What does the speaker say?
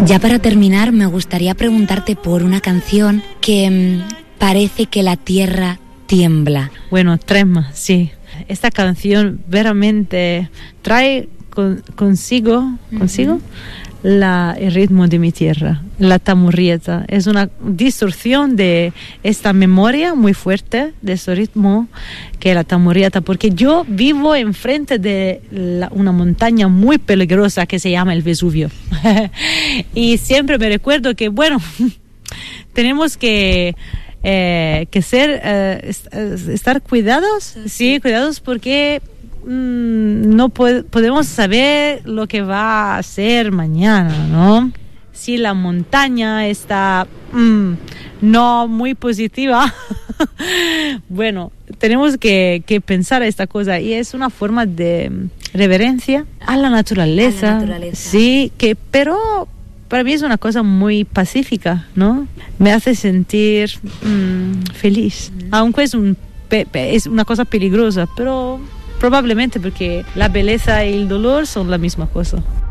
Ya para terminar, me gustaría preguntarte por una canción que parece que la tierra tiembla. Bueno, trema, sí. Esta canción veramente trae consigo el ritmo de mi tierra, la tamurrieta. Es una distorsión de esta memoria muy fuerte de ese ritmo que es la tamurrieta, porque yo vivo enfrente de una montaña muy peligrosa que se llama el Vesubio. Y siempre me recuerdo que, bueno, tenemos que estar cuidados, sí, cuidados porque no podemos saber lo que va a ser mañana, ¿no? Si la montaña está no muy positiva, bueno, tenemos que pensar esta cosa, y es una forma de reverencia a la naturaleza. Sí, pero para mí es una cosa muy pacífica, ¿no? Me hace sentir feliz, aunque es una cosa peligrosa, pero probablemente porque la belleza y el dolor son la misma cosa.